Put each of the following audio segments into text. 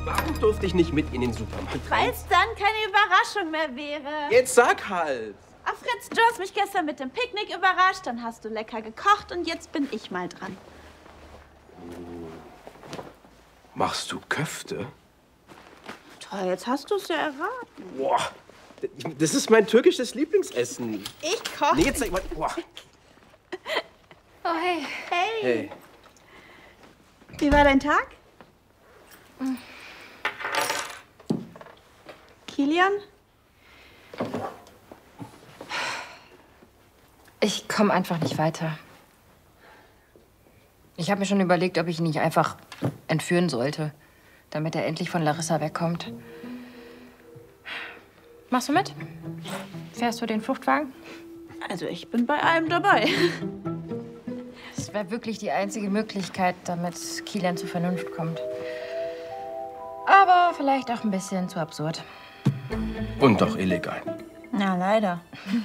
Warum durfte ich nicht mit in den Supermarkt? Weil es dann keine Überraschung mehr wäre. Jetzt sag halt. Ach Fritz, du hast mich gestern mit dem Picknick überrascht, dann hast du lecker gekocht und jetzt bin ich mal dran. Machst du Köfte? Toll, jetzt hast du es ja erraten. Boah, das ist mein türkisches Lieblingsessen. Ich koche. Nee, jetzt sag mal. Boah. Oh, hey. Hey. Hey. Wie war dein Tag? Kilian? Ich komme einfach nicht weiter. Ich habe mir schon überlegt, ob ich ihn nicht einfach entführen sollte, damit er endlich von Larissa wegkommt. Machst du mit? Fährst du den Fluchtwagen? Also ich bin bei allem dabei. Das wäre wirklich die einzige Möglichkeit, damit Kilian zur Vernunft kommt. Aber vielleicht auch ein bisschen zu absurd. Und doch illegal. Na, leider.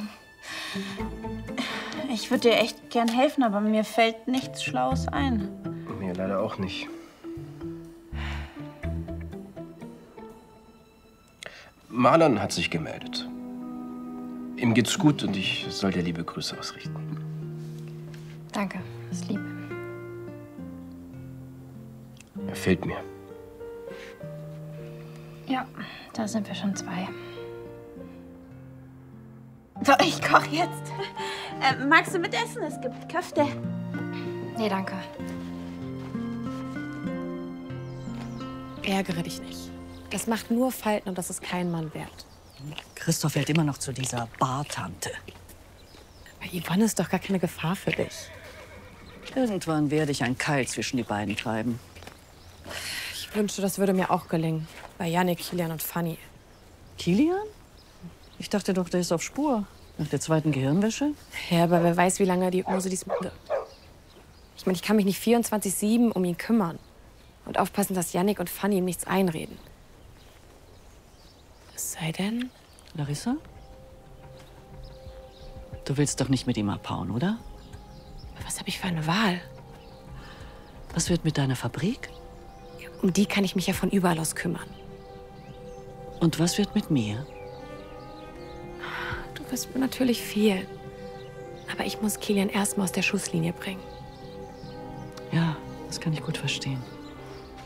Ich würde dir echt gern helfen, aber mir fällt nichts Schlaues ein. Mir leider auch nicht. Marlon hat sich gemeldet. Ihm geht's gut und ich soll dir liebe Grüße ausrichten. Danke, ist lieb. Er fehlt mir. Ja, da sind wir schon zwei. So, ich koche jetzt. Magst du mitessen? Es gibt Köfte. Nee, danke. Ärgere dich nicht. Das macht nur Falten und das ist kein Mann wert. Christoph hält immer noch zu dieser Bartante. Aber Yvonne ist doch gar keine Gefahr für dich. Irgendwann werde ich einen Keil zwischen die beiden treiben. Ich wünschte, das würde mir auch gelingen. Bei Jannik, Kilian und Fanny. Kilian? Ich dachte doch, der ist auf Spur. Nach der zweiten Gehirnwäsche? Ja, aber wer weiß, wie lange die Urse dies macht. Ich meine, ich kann mich nicht 24/7 um ihn kümmern. Und aufpassen, dass Jannik und Fanny ihm nichts einreden. Es sei denn... Larissa? Du willst doch nicht mit ihm abhauen, oder? Was habe ich für eine Wahl? Was wird mit deiner Fabrik? Um die kann ich mich ja von überall aus kümmern. Und was wird mit mir? Du wirst mir natürlich fehlen. Aber ich muss Kilian erst mal aus der Schusslinie bringen. Ja, das kann ich gut verstehen.